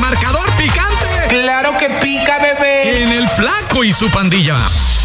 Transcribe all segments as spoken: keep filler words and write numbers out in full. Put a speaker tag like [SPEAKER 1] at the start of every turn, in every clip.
[SPEAKER 1] marcador picante.
[SPEAKER 2] ¡Claro que pica, bebé!
[SPEAKER 1] En el Flaco y su pandilla.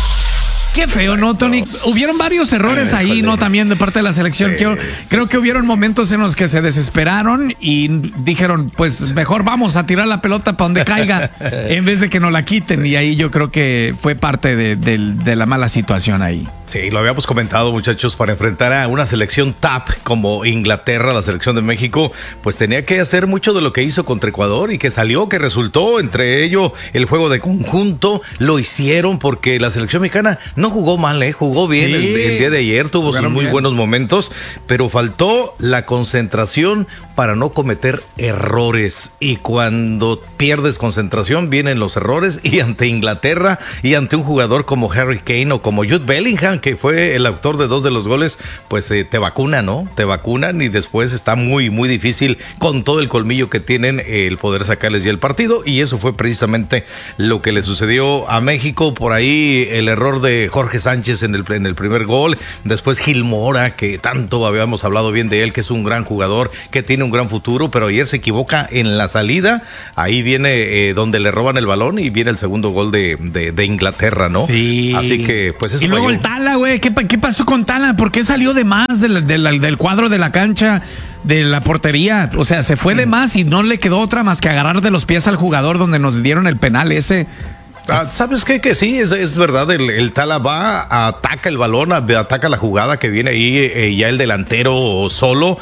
[SPEAKER 1] Qué feo, ¿no, Tony? Hubieron varios errores ahí, Híjole. ¿no? También de parte de la selección. Sí, creo sí, creo sí, que hubieron sí. momentos en los que se desesperaron y dijeron, pues mejor vamos a tirar la pelota para donde caiga en vez de que nos la quiten. Sí. Y ahí yo creo que fue parte de, de, de la mala situación ahí.
[SPEAKER 3] Sí, lo habíamos comentado, muchachos, para enfrentar a una selección top como Inglaterra, la selección de México, pues tenía que hacer mucho de lo que hizo contra Ecuador y que salió, que resultó, entre ello el juego de conjunto, lo hicieron porque la selección mexicana no jugó mal, ¿eh? Jugó bien sí. el, el día de ayer, tuvo Jugaron sus muy bien. buenos momentos, pero faltó la concentración para no cometer errores. Y cuando pierdes concentración, vienen los errores. Y ante Inglaterra y ante un jugador como Harry Kane o como Jude Bellingham, que fue el autor de dos de los goles, pues eh, te vacunan, ¿no? Te vacunan y después está muy, muy difícil con todo el colmillo que tienen eh, el poder sacarles ya el partido. Y eso fue precisamente lo que le sucedió a México. Por ahí el error de Jorge Sánchez en el, en el primer gol, después Gil Mora, que tanto habíamos hablado bien de él, que es un gran jugador, que tiene un gran futuro, pero ayer se equivoca en la salida, ahí viene eh, donde le roban el balón y viene el segundo gol de, de, de Inglaterra, ¿no?
[SPEAKER 1] Sí.
[SPEAKER 3] Así que, pues eso.
[SPEAKER 1] Y luego
[SPEAKER 3] falló.
[SPEAKER 1] el Tala, güey, ¿qué, ¿qué pasó con Tala? ¿Por qué salió de más del, del, del cuadro de la cancha, de la portería? O sea, se fue de más y no le quedó otra más que agarrar de los pies al jugador donde nos dieron el penal ese.
[SPEAKER 3] Ah, ¿Sabes qué? Que sí, es, es verdad, el, el Tala va, ataca el balón, ataca la jugada que viene ahí, eh, ya el delantero solo.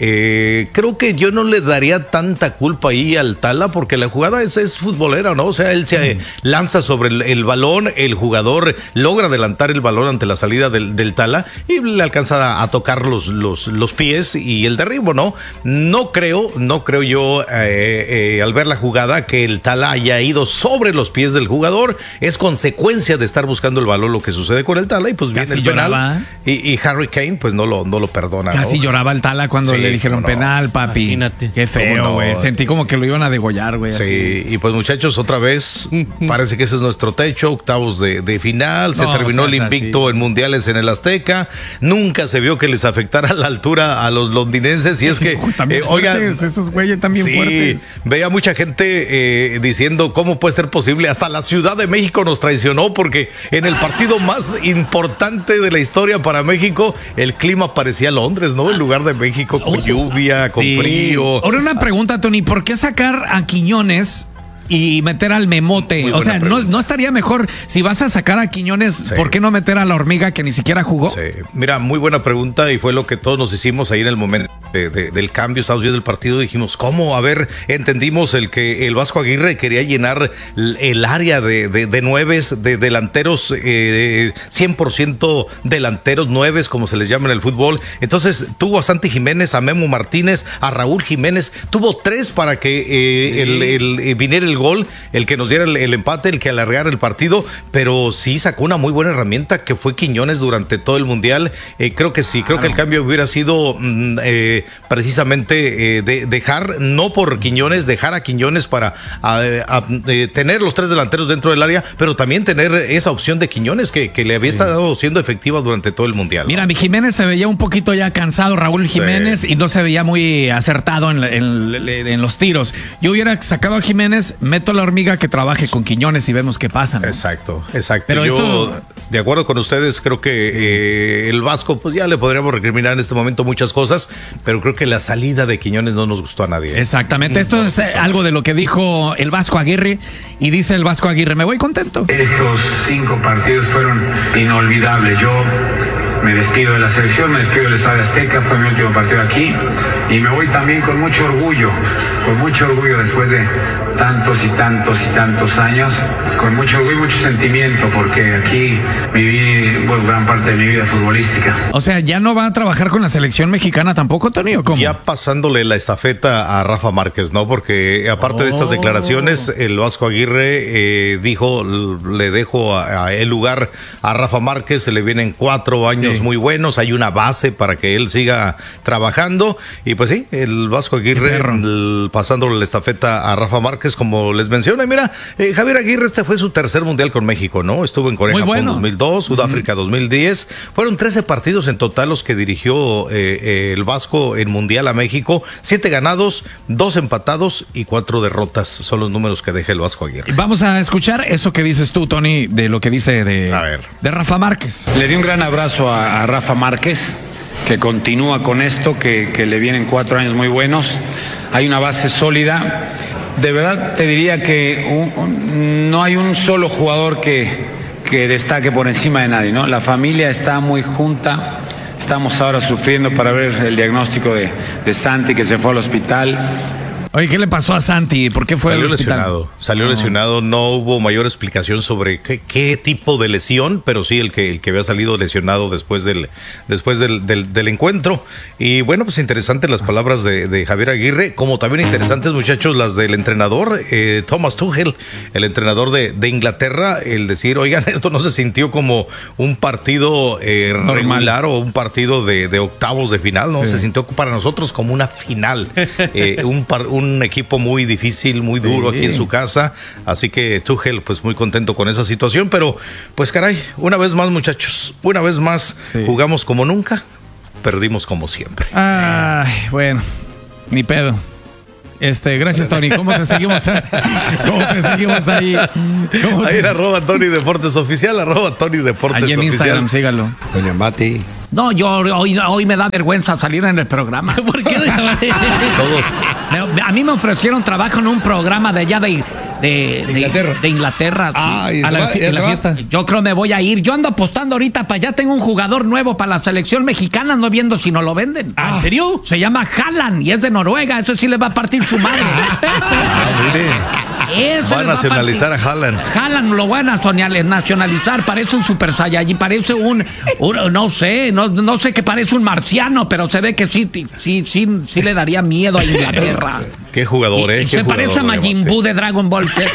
[SPEAKER 3] Eh, creo que yo no le daría tanta culpa ahí al Tala porque la jugada es, es futbolera, ¿no? O sea, él se mm. lanza sobre el, el balón, el jugador logra adelantar el balón ante la salida del, del Tala y le alcanza a, a tocar los, los, los pies y el derribo, ¿no? No creo, no creo yo, eh, eh, al ver la jugada, que el Tala haya ido sobre los pies del jugador. Es consecuencia de estar buscando el balón lo que sucede con el Tala y pues viene
[SPEAKER 1] Casi
[SPEAKER 3] el penal y, y Harry Kane pues no lo, no lo perdona.
[SPEAKER 1] Casi
[SPEAKER 3] ¿no?
[SPEAKER 1] lloraba el Tala cuando sí, le dijeron no. penal, papi. Imagínate. Qué feo, güey. No? Sentí como que lo iban a degollar, güey.
[SPEAKER 3] Sí,
[SPEAKER 1] así.
[SPEAKER 3] Y pues muchachos, otra vez parece que ese es nuestro techo, octavos de, de final, se
[SPEAKER 1] no,
[SPEAKER 3] terminó
[SPEAKER 1] o sea,
[SPEAKER 3] el invicto así. En mundiales en el Azteca, nunca se vio que les afectara la altura a los londinenses y es que,
[SPEAKER 1] eh, oigan, esos güeyes también
[SPEAKER 3] sí,
[SPEAKER 1] fuertes.
[SPEAKER 3] Veía mucha gente eh, diciendo cómo puede ser posible, hasta la Ciudad de México nos traicionó porque en el partido más importante de la historia para México, el clima parecía Londres, ¿no? En lugar de México, con lluvia, con sí. frío.
[SPEAKER 1] Ahora una pregunta, Tony, ¿por qué sacar a Quiñones y meter al Memote? O sea, no, ¿no estaría mejor si vas a sacar a Quiñones, sí. por qué no meter a la Hormiga que ni siquiera jugó?
[SPEAKER 3] Sí. Mira, muy buena pregunta y fue lo que todos nos hicimos ahí en el momento de, de, del cambio. Estábamos viendo el partido y dijimos, ¿cómo? A ver, entendimos el que el Vasco Aguirre quería llenar el área de, de, de nueves, de delanteros, eh, cien por ciento delanteros, nueves, como se les llama en el fútbol. Entonces tuvo a Santi Jiménez, a Memo Martínez, a Raúl Jiménez, tuvo tres para que eh, sí. el, el, el, viniera el gol, el que nos diera el, el empate, el que alargara el partido, pero sí sacó una muy buena herramienta que fue Quiñones durante todo el mundial. Eh, creo que sí, creo que el cambio hubiera sido mm, eh, precisamente eh, de, dejar, no por Quiñones, dejar a Quiñones para a, a, eh, tener los tres delanteros dentro del área, pero también tener esa opción de Quiñones que, que le había sí. estado siendo efectiva durante todo el mundial.
[SPEAKER 1] Mira, mi Jiménez se veía un poquito ya cansado, Raúl Jiménez, sí. y no se veía muy acertado en, en, en los tiros. Yo hubiera sacado a Jiménez, meto a la Hormiga que trabaje con Quiñones y vemos qué pasa, ¿no?
[SPEAKER 3] Exacto, exacto.
[SPEAKER 1] Pero
[SPEAKER 3] yo,
[SPEAKER 1] esto...
[SPEAKER 3] de acuerdo con ustedes, creo que eh, el Vasco, pues ya le podríamos recriminar en este momento muchas cosas, pero creo que la salida de Quiñones no nos gustó a nadie.
[SPEAKER 1] Exactamente, esto no es algo de lo que dijo el Vasco Aguirre, y dice el Vasco Aguirre, me voy contento.
[SPEAKER 4] Estos cinco partidos fueron inolvidables. Yo me despido de la selección, me despido del Estadio Azteca, fue mi último partido aquí, y me voy también con mucho orgullo, con mucho orgullo después de tantos y tantos y tantos años, con mucho orgullo y mucho sentimiento, porque aquí viví bueno, gran parte de mi vida futbolística.
[SPEAKER 1] O sea, ¿ya no va a trabajar con la selección mexicana tampoco, Tony, o cómo?
[SPEAKER 3] Ya pasándole la estafeta a Rafa Márquez, ¿no? Porque aparte oh. de estas declaraciones, el Vasco Aguirre eh, dijo, le dejo a, a el lugar a Rafa Márquez, se le vienen cuatro años números muy buenos, hay una base para que él siga trabajando. Y pues sí, el Vasco Aguirre el, pasándole la estafeta a Rafa Márquez, como les menciono. Y mira, eh, Javier Aguirre, este fue su tercer mundial con México, ¿no? Estuvo en Corea, Japón bueno. dos mil dos, Sudáfrica uh-huh. dos mil diez. Fueron trece partidos en total los que dirigió eh, eh, el Vasco en mundial a México. Siete ganados, dos empatados y cuatro derrotas son los números que deja el Vasco Aguirre.
[SPEAKER 1] Vamos a escuchar eso que dices tú, Tony, de lo que dice de, a ver. de Rafa Márquez.
[SPEAKER 4] Le di un gran abrazo a, a Rafa Márquez, que continúa con esto, que, que le vienen cuatro años muy buenos. Hay una base sólida. De verdad te diría que un, un, no hay un solo jugador que, que destaque por encima de nadie, ¿no? La familia está muy junta. Estamos ahora sufriendo para ver el diagnóstico de, de Santi, que se fue al hospital.
[SPEAKER 1] Oye, ¿qué le pasó a Santi? ¿Por qué fue
[SPEAKER 3] Salió
[SPEAKER 1] al hospital?
[SPEAKER 3] lesionado. Salió no. lesionado. No hubo mayor explicación sobre qué, qué tipo de lesión, pero sí el que el que había salido lesionado después del después del, del, del encuentro. Y bueno, pues interesantes las palabras de, de Javier Aguirre, como también interesantes, muchachos, las del entrenador eh, Thomas Tuchel, el entrenador de, de Inglaterra, el decir, oigan, esto no se sintió como un partido eh, regular o un partido de, de octavos de final, no, sí. se sintió para nosotros como una final, eh, un, par, un un equipo muy difícil, muy sí. duro aquí en su casa, así que Tuchel pues muy contento con esa situación, pero pues caray, una vez más muchachos, una vez más sí. jugamos como nunca, perdimos como siempre.
[SPEAKER 1] Ay, bueno, ni pedo. Este, gracias Tony, ¿cómo te seguimos? ¿Cómo te seguimos ahí? ¿Cómo
[SPEAKER 3] ahí en arroba Tony Deportes Oficial, arroba Tony Deportes Oficial.
[SPEAKER 1] Ahí en Instagram, sígalo.
[SPEAKER 5] Doña Mati.
[SPEAKER 1] No, yo hoy, hoy me da vergüenza salir en el programa. ¿Por qué?
[SPEAKER 3] Todos.
[SPEAKER 1] Me, a mí me ofrecieron trabajo en un programa de allá de, de, de Inglaterra. De, de Inglaterra.
[SPEAKER 5] Ah,
[SPEAKER 1] sí.
[SPEAKER 5] ¿y a la, va,
[SPEAKER 1] en la fiesta. Yo creo me voy a ir. Yo ando apostando ahorita para allá. Tengo un jugador nuevo para la selección mexicana. No viendo si no lo venden.
[SPEAKER 5] Ah, ¿en serio?
[SPEAKER 1] Se llama Haaland y es de Noruega. Eso sí le va a partir su madre.
[SPEAKER 3] Ah, mire. Va a nacionalizar a, a Haaland.
[SPEAKER 1] Haaland lo van a nacionalizar. Parece un Super Saiyajin. Parece un, un no sé, no, no sé qué parece un marciano, pero se ve que sí, sí, sí, sí le daría miedo a Inglaterra.
[SPEAKER 3] Qué jugador, ¿eh?
[SPEAKER 1] Y, y
[SPEAKER 3] Qué
[SPEAKER 1] se
[SPEAKER 3] jugador,
[SPEAKER 1] parece a Majin Buu de Dragon Ball Z.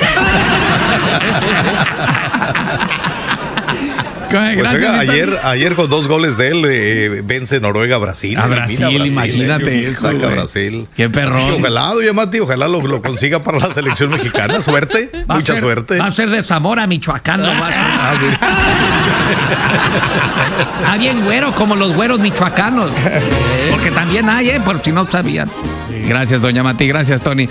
[SPEAKER 3] Pues oiga, ayer, ayer con dos goles de él eh, vence Noruega a Brasil.
[SPEAKER 1] A Brasil, Brasil imagínate eh, eso.
[SPEAKER 3] Saca Brasil.
[SPEAKER 1] Qué perrón.
[SPEAKER 3] Que ojalá, doña Mati, ojalá lo, lo consiga para la selección mexicana. Suerte, va mucha
[SPEAKER 1] ser,
[SPEAKER 3] suerte.
[SPEAKER 1] Va a ser de Zamora, Michoacán. Ah, ah, bien güero, como los güeros michoacanos. Porque también hay, ¿eh? Por si no sabían. Gracias, doña Mati. Gracias, Tony.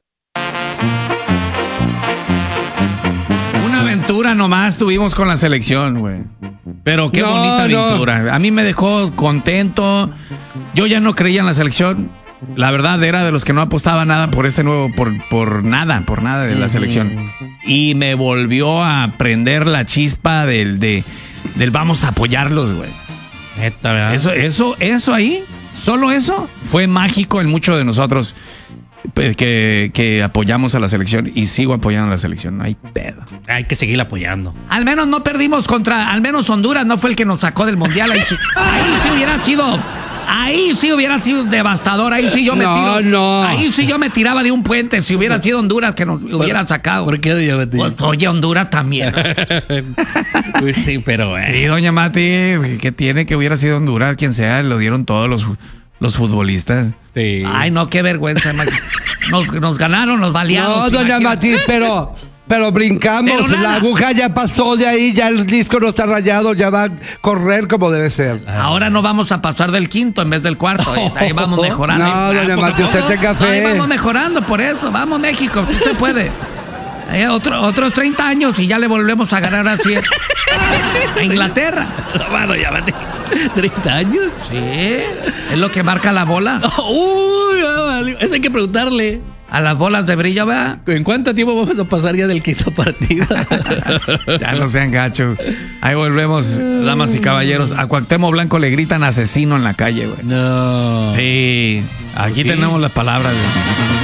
[SPEAKER 1] Aventura nomás tuvimos con la selección, güey. Pero qué no, bonita aventura. No. A mí me dejó contento. Yo ya no creía en la selección. La verdad era de los que no apostaba nada por este nuevo, por, por nada, por nada de la selección. Y me volvió a prender la chispa del, de, del vamos a apoyarlos, güey. Neta, ¿verdad? Eso, eso, eso ahí, solo eso, fue mágico en muchos de nosotros. Que, que apoyamos a la selección y sigo apoyando a la selección, no hay pedo.
[SPEAKER 6] Hay que seguir apoyando.
[SPEAKER 1] Al menos no perdimos contra, al menos Honduras no fue el que nos sacó del mundial. Ahí, ahí sí hubiera sido, ahí sí hubiera sido devastador. Ahí sí yo me
[SPEAKER 6] no,
[SPEAKER 1] tiro.
[SPEAKER 6] No.
[SPEAKER 1] Ahí sí yo me tiraba de un puente si hubiera sido Honduras que nos hubiera sacado.
[SPEAKER 6] ¿Por qué, doña Mati?
[SPEAKER 1] Pues, oye, Honduras también.
[SPEAKER 6] Pues sí, pero eh.
[SPEAKER 1] Sí, doña Mati, ¿qué tiene que hubiera sido Honduras? Quien sea, lo dieron todos los, los futbolistas.
[SPEAKER 6] Sí.
[SPEAKER 1] Ay, no, qué vergüenza. Nos, nos ganaron, nos balearon.
[SPEAKER 5] No, doña Mati, pero, pero brincamos. Pero la aguja ya pasó de ahí, ya el disco no está rayado, ya va a correr como debe ser.
[SPEAKER 1] Ahora no vamos a pasar del quinto en vez del cuarto. Ahí vamos mejorando.
[SPEAKER 5] No, doña Mati, usted tenga fe.
[SPEAKER 1] Ahí vamos mejorando, por eso. Vamos, México, usted puede. Eh, otro, otros treinta años y ya le volvemos a ganar así a Inglaterra.
[SPEAKER 6] Bueno, ya Mati. ¿treinta años?
[SPEAKER 1] Sí, es lo que marca la bola.
[SPEAKER 6] Uy, eso hay que preguntarle.
[SPEAKER 1] A las bolas de brillo, ¿verdad?
[SPEAKER 6] ¿En cuánto tiempo vamos a pasar ya del quinto partido?
[SPEAKER 1] Ya no sean gachos. Ahí volvemos, damas y caballeros. A Cuauhtémoc Blanco le gritan asesino en la calle, güey.
[SPEAKER 6] No.
[SPEAKER 1] Sí, aquí ¿Sí? tenemos las palabras. Güey.